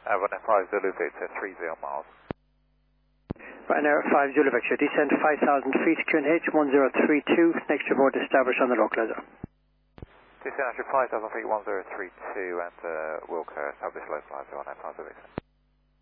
Ryanair 5 Zulu Victor, 30 miles. Ryanair 5 Zulu Victor, descent 5,000 feet, QNH 1032, next report established on the localizer. Descent 5,000 feet, 1032, and Wilco established localizer on Ryanair 5 Zulu Victor.